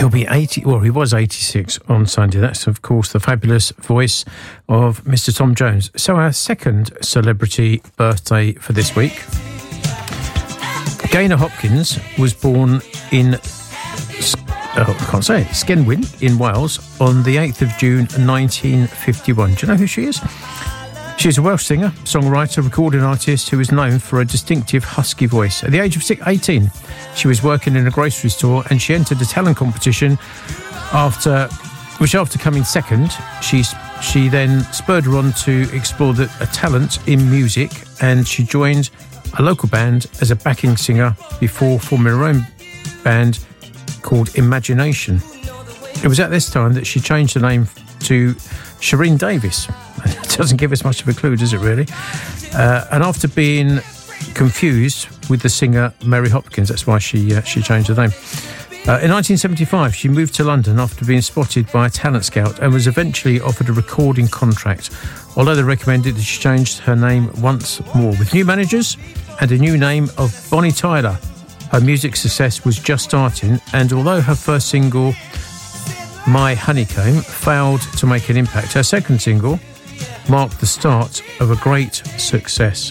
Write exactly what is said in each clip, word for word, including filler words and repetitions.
He'll be eighty, well, he was eighty-six on Sunday. That's, of course, the fabulous voice of Mister Tom Jones. So our second celebrity birthday for this week. Gaynor Hopkins was born in, oh, I can't say it, Skenwyn in Wales on the eighth of June nineteen fifty-one. Do you know who she is? She's a Welsh singer, songwriter, recording artist who is known for a distinctive husky voice. At the age of eighteen, she was working in a grocery store and she entered a talent competition after, which after coming second, she she then spurred her on to explore the, a talent in music, and she joined a local band as a backing singer before forming her own band called Imagination. It was at this time that she changed her name to Shireen Davis. It doesn't give us much of a clue, does it really? Uh, and after being confused with the singer Mary Hopkins, that's why she uh, she changed her name. Uh, in nineteen seventy-five, she moved to London after being spotted by a talent scout and was eventually offered a recording contract, although they recommended that she changed her name once more. With new managers and a new name of Bonnie Tyler, her music success was just starting, and although her first single, My Honeycomb, failed to make an impact, her second single marked the start of a great success.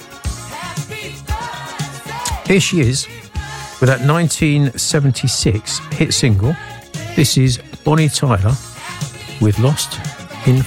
Here she is with that nineteen seventy-six hit single. This is Bonnie Tyler with Lost